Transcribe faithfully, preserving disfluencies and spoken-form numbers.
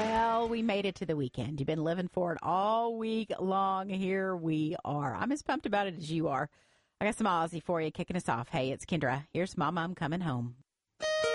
Well, we made it to the weekend. You've been living for it all week long. Here we are. I'm as pumped about it as you are. I got some Aussie for you kicking us off. Hey, it's Kendra. Here's Mama, I'm Coming Home.